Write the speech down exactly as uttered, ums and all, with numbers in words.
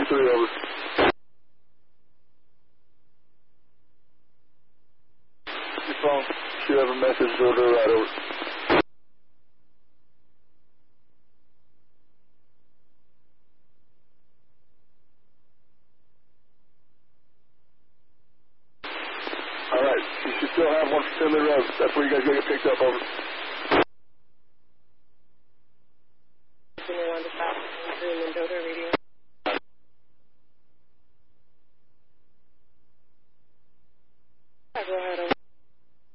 three, over. Your phone should have a message, go to the right, over. Alright, you should still have one for Finley Road. That's where you guys gotta get picked up, over. Mendota Radio.